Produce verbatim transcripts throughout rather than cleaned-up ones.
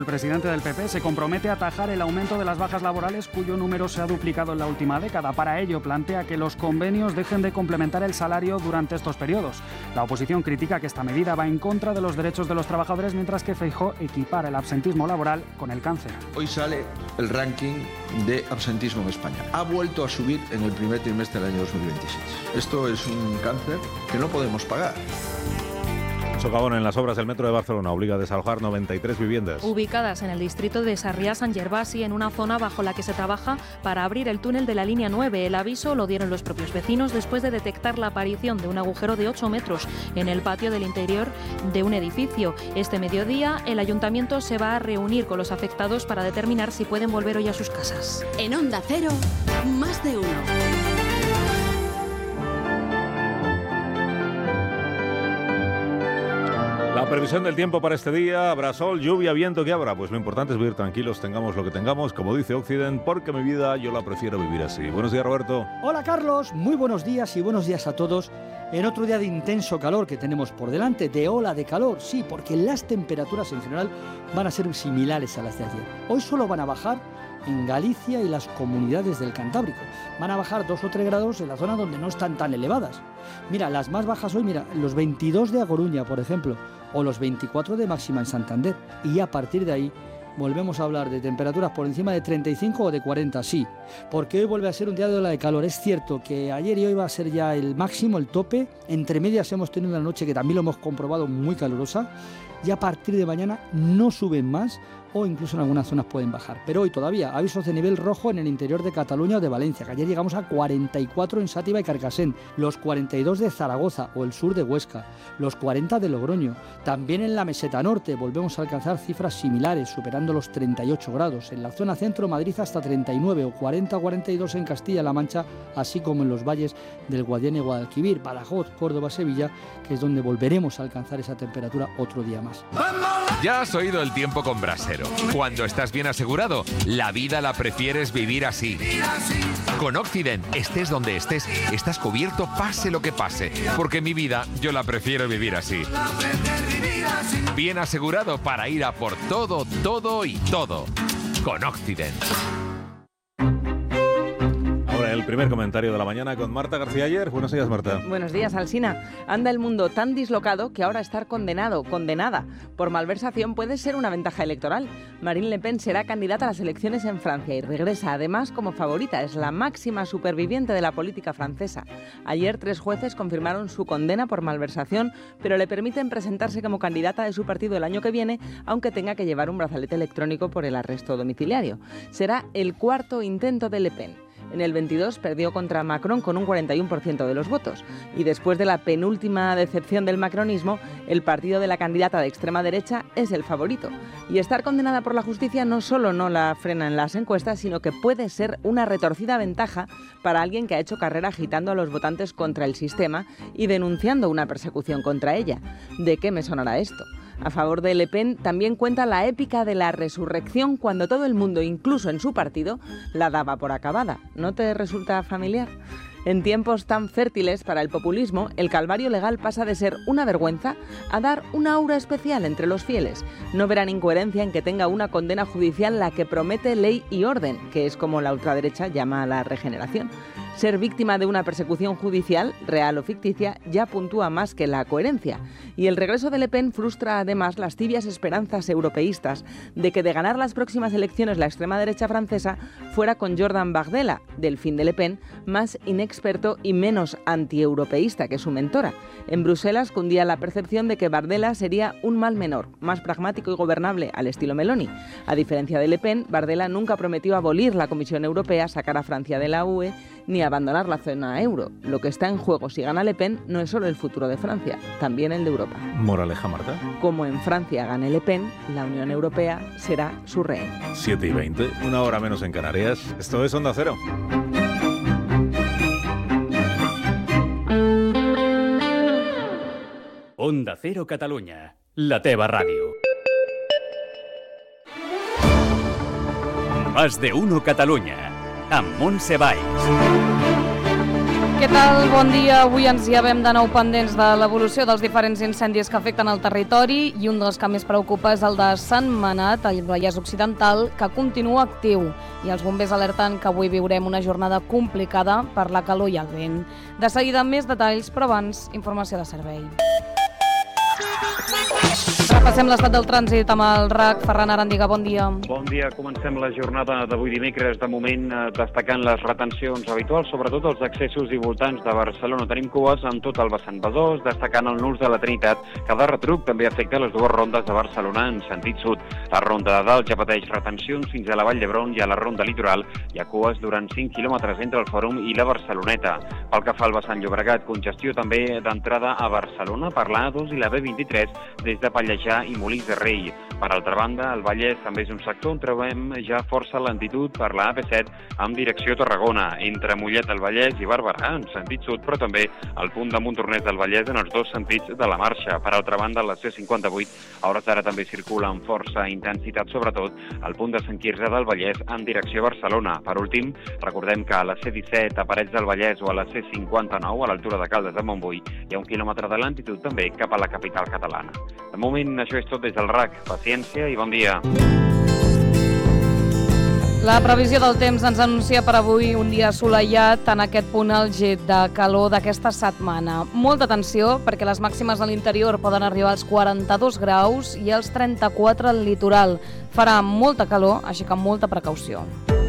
El presidente del P P se compromete a atajar el aumento de las bajas laborales, cuyo número se ha duplicado en la última década. Para ello, plantea que los convenios dejen de complementar el salario durante estos periodos. La oposición critica que esta medida va en contra de los derechos de los trabajadores, mientras que Feijóo equipara el absentismo laboral con el cáncer. Hoy sale el ranking de absentismo en España. Ha vuelto a subir en el primer trimestre del año dos mil veintiséis. Esto es un cáncer que no podemos pagar. Socavón en las obras del metro de Barcelona obliga a desalojar noventa y tres viviendas. Ubicadas en el distrito de Sarriá-Sant Gervasi, en una zona bajo la que se trabaja para abrir el túnel de la línea nueve. El aviso lo dieron los propios vecinos después de detectar la aparición de un agujero de ocho metros en el patio del interior de un edificio. Este mediodía, el ayuntamiento se va a reunir con los afectados para determinar si pueden volver hoy a sus casas. En Onda Cero, más de uno. La previsión del tiempo para este día: habrá sol, lluvia, viento. ¿Qué habrá? Pues lo importante es vivir tranquilos, tengamos lo que tengamos, como dice Occident, porque mi vida yo la prefiero vivir así. Buenos días, Roberto. Hola, Carlos. Muy buenos días y buenos días a todos. En otro día de intenso calor que tenemos por delante, de ola de calor, sí, porque las temperaturas en general van a ser similares a las de ayer. Hoy solo van a bajar en Galicia y las comunidades del Cantábrico. Van a bajar dos o tres grados en la zona donde no están tan elevadas. Mira, las más bajas hoy, mira, los veintidós de A Coruña, por ejemplo, o los veinticuatro de máxima en Santander. Y a partir de ahí volvemos a hablar de temperaturas por encima de treinta y cinco o de cuarenta, sí, porque hoy vuelve a ser un día de ola de calor. Es cierto que ayer y hoy va a ser ya el máximo, el tope. Entre medias hemos tenido una noche que también lo hemos comprobado muy calurosa, y a partir de mañana no suben más, o incluso en algunas zonas pueden bajar. Pero hoy todavía avisos de nivel rojo en el interior de Cataluña o de Valencia, que ayer llegamos a cuarenta y cuatro en Sátiva y Carcassén, los cuarenta y dos de Zaragoza o el sur de Huesca, los cuarenta de Logroño. También en la meseta norte volvemos a alcanzar cifras similares, superando los treinta y ocho grados. En la zona centro, Madrid hasta treinta y nueve o cuarenta a cuarenta y dos en Castilla-La Mancha, así como en los valles del Guadiana y Guadalquivir, Badajoz, Córdoba, Sevilla, que es donde volveremos a alcanzar esa temperatura otro día más. Ya has oído el tiempo con Brasero. Cuando estás bien asegurado, la vida la prefieres vivir así. Con Occident, estés donde estés, estás cubierto pase lo que pase, porque mi vida yo la prefiero vivir así. Bien asegurado para ir a por todo, todo y todo. Con Occident. El primer comentario de la mañana con Marta García Ayer. Buenos días, Marta. Buenos días, Alsina. Anda el mundo tan dislocado que ahora estar condenado, condenada por malversación puede ser una ventaja electoral. Marine Le Pen será candidata a las elecciones en Francia y regresa además como favorita. Es la máxima superviviente de la política francesa. Ayer tres jueces confirmaron su condena por malversación, pero le permiten presentarse como candidata de su partido el año que viene, aunque tenga que llevar un brazalete electrónico por el arresto domiciliario. Será el cuarto intento de Le Pen. En el veintidós perdió contra Macron con un cuarenta y uno por ciento de los votos. Y después de la penúltima decepción del macronismo, el partido de la candidata de extrema derecha es el favorito. Y estar condenada por la justicia no solo no la frena en las encuestas, sino que puede ser una retorcida ventaja para alguien que ha hecho carrera agitando a los votantes contra el sistema y denunciando una persecución contra ella. ¿De qué me sonará esto? A favor de Le Pen también cuenta la épica de la resurrección cuando todo el mundo, incluso en su partido, la daba por acabada. ¿No te resulta familiar? En tiempos tan fértiles para el populismo, el calvario legal pasa de ser una vergüenza a dar una aura especial entre los fieles. No verán incoherencia en que tenga una condena judicial la que promete ley y orden, que es como la ultraderecha llama a la regeneración. Ser víctima de una persecución judicial, real o ficticia, ya puntúa más que la coherencia. Y el regreso de Le Pen frustra además las tibias esperanzas europeístas de que de ganar las próximas elecciones la extrema derecha francesa fuera con Jordan Bardella, delfín de Le Pen, más inexperto y menos antieuropeísta que su mentora. En Bruselas cundía la percepción de que Bardella sería un mal menor, más pragmático y gobernable al estilo Meloni. A diferencia de Le Pen, Bardella nunca prometió abolir la Comisión Europea, sacar a Francia de la U E, ni abandonar la zona euro. Lo que está en juego si gana Le Pen no es solo el futuro de Francia, también el de Europa. Moraleja, Marta. Como en Francia gane Le Pen, la Unión Europea será su rehén. siete y veinte, una hora menos en Canarias. Esto es Onda Cero. Onda Cero Catalunya, la teva ràdio. Más de uno Catalunya, amb Montse Valls. Què tal? Bon dia. Avui ens hi havem de nou pendents de l'evolució dels diferents incendis que afecten el territori i un dels que més preocupa és el de Sentmenat, al Vallès Occidental, que continua actiu. I els bombers alerten que avui viurem una jornada complicada per la calor i el vent. De seguida més detalls, però abans, informació de servei. Repassem l'estat del trànsit amb el R A C. Ferran Arandiga, bon dia. Bon dia. Comencem la jornada d'avui dimecres, de moment destacant les retencions habituals, sobretot els accessos i voltants de Barcelona. Tenim cues en tot el vessant Besòs, destacant el nus de la Trinitat, que de retruc també afecta les dues rondes de Barcelona en sentit sud. La ronda de dalt ja pateix retencions fins a la Vall d'Hebron i a la ronda litoral hi ha cues durant cinc quilòmetres entre el Fòrum i la Barceloneta. Pel que fa al vessant Llobregat, congestió també d'entrada a Barcelona per la A dos i la B vint-i-tres des de Pallejà i Molins de Rei. Per altra banda, el Vallès també és un sector on trobem ja força lentitud per la A P set en direcció Tarragona, entre Mollet del Vallès i Barberà en sentit sud, però també al punt de Montornès del Vallès en els dos sentits de la marxa. Per altra banda, la C cinquanta-vuit a hores d'ara també circula amb força intensitat, sobretot al punt de Sant Quirze del Vallès en direcció Barcelona. Per últim, recordem que a la C disset a Parets del Vallès o a la C cinquanta-nou a l'altura de Caldes de Montbui hi ha un quilòmetre de lentitud també cap a la capital catalana. De moment, això és tot des del R A C. Paciència i bon dia. La previsió del temps ens anuncia per avui un dia assolellat en aquest punt àlgid de calor d'aquesta setmana. Molta atenció perquè les màximes a l'interior poden arribar als quaranta-dos graus i als trenta-quatre al litoral. Farà molta calor, així que amb molta precaució.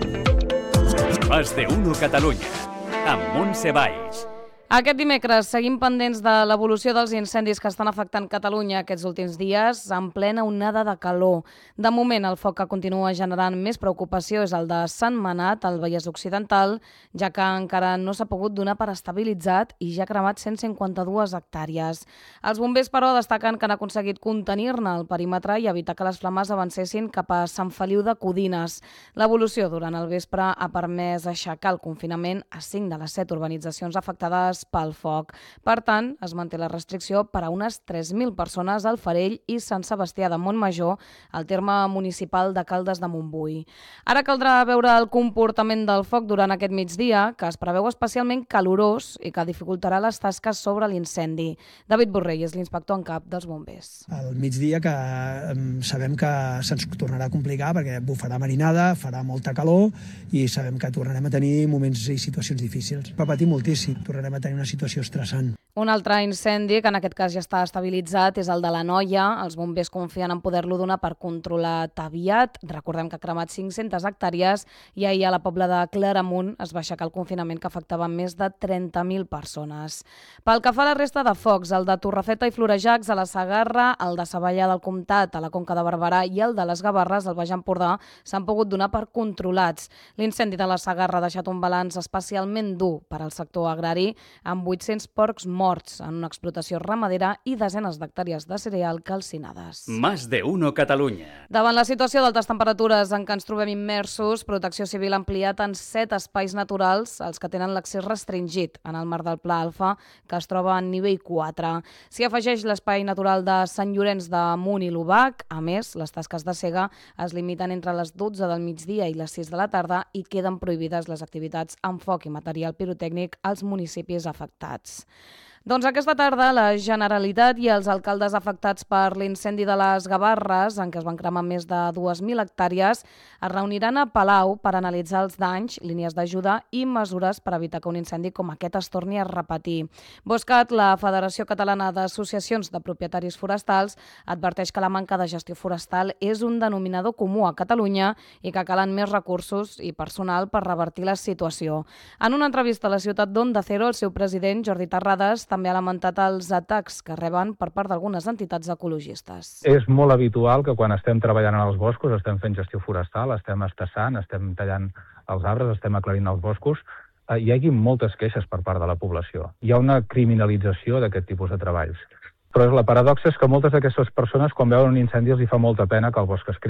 Más de uno Catalunya, amb Montse Valls. Aquest dimecres seguim pendents de l'evolució dels incendis que estan afectant Catalunya aquests últims dies en plena onada de calor. De moment, el foc que continua generant més preocupació és el de Sentmenat, al Vallès Occidental, ja que encara no s'ha pogut donar per estabilitzat i ja ha cremat cent cinquanta-dues hectàrees. Els bombers, però, destaquen que han aconseguit contenir-ne el perímetre i evitar que les flames avancessin cap a Sant Feliu de Codines. L'evolució durant el vespre ha permès aixecar el confinament a cinc de les set urbanitzacions afectades pel foc. Per tant, es manté la restricció per a unes tres mil persones al Farell i Sant Sebastià de Montmajor, al terme municipal de Caldes de Montbui. Ara caldrà veure el comportament del foc durant aquest migdia, que es preveu especialment calorós i que dificultarà les tasques sobre l'incendi. David Borrell és l'inspector en cap dels bombers. Al migdia que sabem que se'ns tornarà a complicar perquè bufarà marinada, farà molta calor i sabem que tornarem a tenir moments i situacions difícils. Va patir moltíssim, tornarem a tenir una situació estressant. Un altre incendi, que en aquest cas ja està estabilitzat, és el de la Noia. Els bombers confien en poder-lo donar per controlat aviat. Recordem que ha cremat cinc-centes hectàrees i ahir a la Pobla de Claramunt es va aixecar el confinament que afectava més de trenta mil persones. Pel que fa a la resta de focs, el de Torrefeta i Florejacs a la Segarra, el de Savallà del Comtat a la Conca de Barberà i el de les Gavarres al Baix Empordà s'han pogut donar per controlats. L'incendi de la Segarra ha deixat un balanç especialment dur per al sector agrari, amb vuit-cents porcs morts en una explotació ramadera i desenes d'hectàrees de cereal calcinades. Más de uno Catalunya. Davant la situació d'altes temperatures en què ens trobem immersos, Protecció Civil ha ampliat en set espais naturals els que tenen l'accés restringit en el marc del Pla Alfa, que es troba en nivell quatre. S'hi afegeix l'espai natural de Sant Llorenç de Munt i l'Obac. A més, les tasques de cega es limiten entre les dotze del migdia i les sis de la tarda i queden prohibides les activitats amb foc i material pirotècnic als municipis afectats. Doncs aquesta tarda la Generalitat i els alcaldes afectats per l'incendi de les Gavarres, en què es van cremar més de dues mil hectàrees, es reuniran a Palau per analitzar els danys, línies d'ajuda i mesures per evitar que un incendi com aquest es torni a repetir. Boscat, la Federació Catalana d'Associacions de Propietaris Forestals, adverteix que la manca de gestió forestal és un denominador comú a Catalunya i que calen més recursos i personal per revertir la situació. En una entrevista a la ciutat d'Onda Cero, el seu president, Jordi Terrades, també ha lamentat els atacs que reben per part d'algunes entitats ecologistes. És molt habitual que quan estem treballant en els boscos, estem fent gestió forestal, estem estassant, estem tallant els arbres, estem aclarint els boscos, eh, hi hagi moltes queixes per part de la població. Hi ha una criminalització d'aquest tipus de treballs. Però la paradoxa és que moltes d'aquestes persones, quan veuen un incendi, els hi fa molta pena que el bosc es cremi.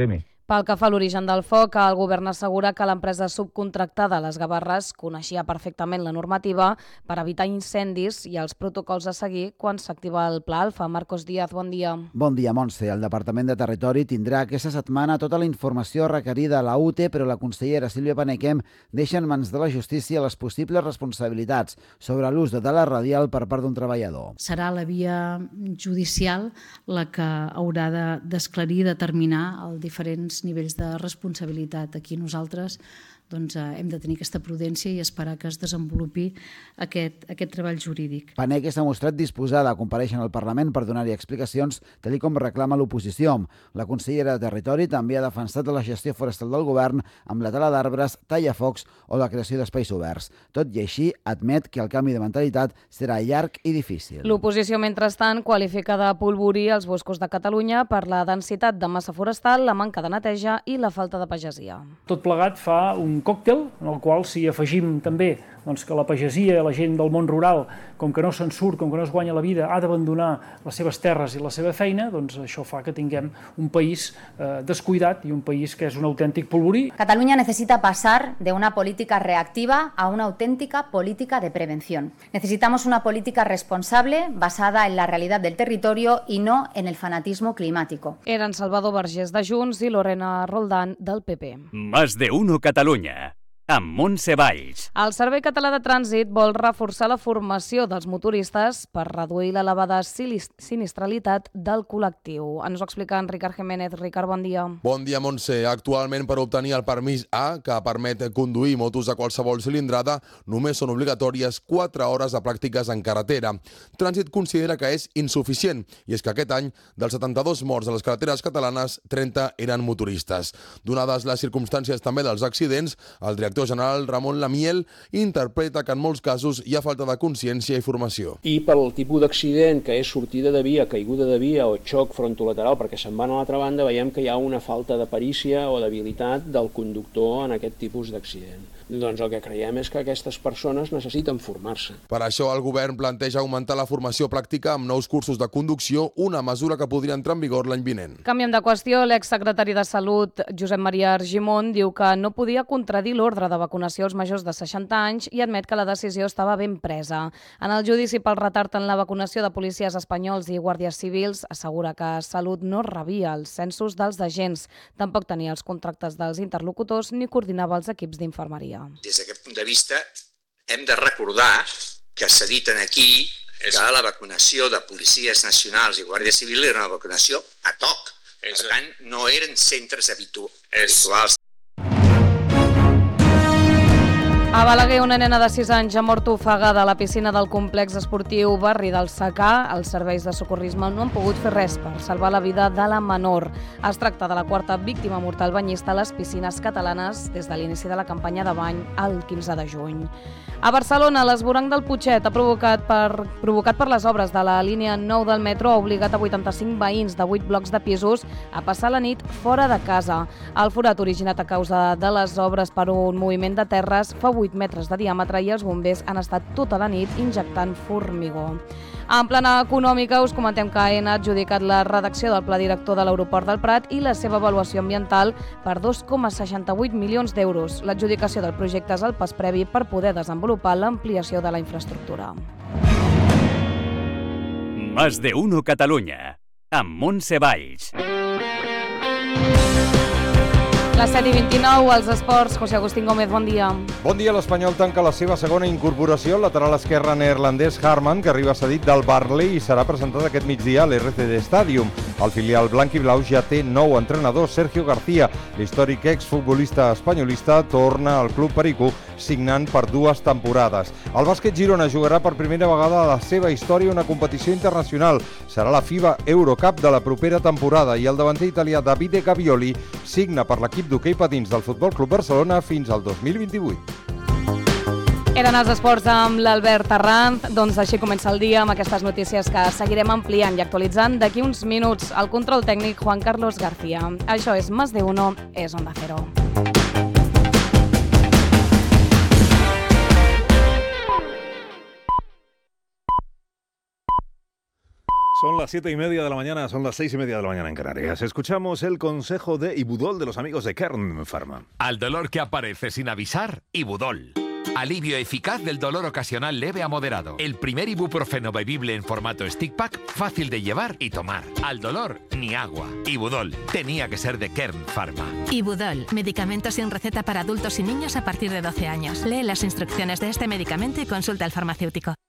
Pel que fa a l'origen del foc, el govern assegura que l'empresa subcontractada a les Gavarres coneixia perfectament la normativa per evitar incendis i els protocols a seguir quan s'activa el Pla Alfa. Marcos Díaz, bon dia. Bon dia, Montse. El Departament de Territori tindrà aquesta setmana tota la informació requerida a la U T E, però la consellera Sílvia Panequem deixa en mans de la justícia les possibles responsabilitats sobre l'ús de tela radial per part d'un treballador. Serà la via judicial la que haurà d'esclarir i determinar els diferents nivells de responsabilitat. Aquí nosaltres doncs, hem de tenir aquesta prudència i esperar que es desenvolupi aquest, aquest treball jurídic. Paneque s'ha mostrat disposada a comparèixer al Parlament per donar-hi explicacions, tal com reclama l'oposició. La consellera de Territori també ha defensat la gestió forestal del govern amb la tala d'arbres, tallafocs o la creació d'espais oberts. Tot i així, admet que el canvi de mentalitat serà llarg i difícil. L'oposició, mentrestant, qualifica de polvorí els boscos de Catalunya per la densitat de massa forestal, la manca de neteja i la falta de pagesia. Tot plegat fa un còctel en el qual si afegim també doncs, que la pagesia, la gent del món rural, com que no se'n surt, com que no es guanya la vida, ha d'abandonar les seves terres i la seva feina, doncs això fa que tinguem un país eh, descuidat i un país que és un autèntic polvorí. Cataluña necesita pasar de una política reactiva a una auténtica política de prevención. Necesitamos una política responsable basada en la realidad del territorio y no en el fanatismo climático. Eren Salvador Vergés de Junts i Lorena Roldán del P P. Más de uno Catalunya, amb Montse Valls. El Servei Català de Trànsit vol reforçar la formació dels motoristes per reduir l'elevada sinistralitat del col·lectiu. Ens ho explica en Ricard Jiménez. Ricard, bon dia. Bon dia, Montse. Actualment, per obtenir el permís A, que permet conduir motos de qualsevol cilindrada, només són obligatòries quatre hores de pràctiques en carretera. Trànsit considera que és insuficient, i és que aquest any, dels setanta-dos morts a les carreteres catalanes, trenta eren motoristes. Donades les circumstàncies també dels accidents, el director general Ramon Lamiel interpreta que en molts casos hi ha falta de consciència i formació. I pel tipus d'accident que és sortida de via, caiguda de via o xoc frontolateral perquè se'n van a l'altra banda, veiem que hi ha una falta de perícia o d'habilitat del conductor en aquest tipus d'accident. Doncs el que creiem és que aquestes persones necessiten formar-se. Per això el govern planteja augmentar la formació pràctica amb nous cursos de conducció, una mesura que podria entrar en vigor l'any vinent. Canviem de qüestió. L'exsecretari de Salut, Josep Maria Argimon, diu que no podia contradir l'ordre de vacunació als majors de seixanta anys i admet que la decisió estava ben presa. En el judici pel retard en la vacunació de policies espanyols i guàrdies civils, assegura que Salut no rebia els censos dels agents, tampoc tenia els contractes dels interlocutors ni coordinava els equips d'infermeria. Des d'aquest punt de vista, hem de recordar que s'ha dit aquí que la vacunació de policies nacionals i guàrdia civil era una vacunació ad hoc. Per tant, no eren centres habituals. A Balaguer, una nena de sis anys ha mort ofegada a la piscina del complex esportiu Barri del Secà. Els serveis de socorrisme no han pogut fer res per salvar la vida de la menor. Es tracta de la quarta víctima mortal banyista a les piscines catalanes des de l'inici de la campanya de bany el quinze de juny. A Barcelona, l'esvoranc del Putxet ha provocat per, provocat per les obres de la línia nou del metro ha obligat a vuitanta-cinc veïns de vuit blocs de pisos a passar la nit fora de casa. El forat originat a causa de les obres per un moviment de terres fa vuit metres de diàmetre i els bombers han estat tota la nit injectant formigó. En plana econòmica, us comentem que AENA ha adjudicat la redacció del pla director de l'aeroport del Prat i la seva avaluació ambiental per dos coma seixanta-vuit milions d'euros. L'adjudicació del projecte és el pas previ per poder desenvolupar l'ampliació de la infraestructura. Más de uno Catalunya, amb Montse Valls. Les set i vint-i-nou, als esports, José Agustín Gómez, bon dia. Bon dia, l'Espanyol tanca la seva segona incorporació, el lateral esquerre neerlandès Harman, que arriba cedit del Barley i serà presentat aquest migdia a l'R C D Stadium. El filial blanc i blau ja té nou entrenador, Sergio García, l'històric exfutbolista espanyolista, torna al club perico, signant per dues temporades. El bàsquet Girona jugarà per primera vegada a la seva història una competició internacional. Serà la FIBA Eurocup de la propera temporada i el davanter italià Davide Gavioli signa per l'equip d'hoquei patins del Futbol Club Barcelona fins al dos mil vint-i-vuit. Eren els esports amb l'Albert Arranz. Doncs així comença el dia amb aquestes notícies que seguirem ampliant i actualitzant d'aquí uns minuts. El control tècnic, Juan Carlos García. Això és Más de Uno, és Onda Cero. Son las siete y media de la mañana, son las seis y media de la mañana en Canarias. Escuchamos el consejo de Ibudol de los amigos de Kern Pharma. Al dolor que aparece sin avisar, Ibudol. Alivio eficaz del dolor ocasional leve a moderado. El primer ibuprofeno bebible en formato stick pack, fácil de llevar y tomar. Al dolor, ni agua. Ibudol tenía que ser de Kern Pharma. Ibudol, medicamento sin receta para adultos y niños a partir de doce años. Lee las instrucciones de este medicamento y consulta al farmacéutico.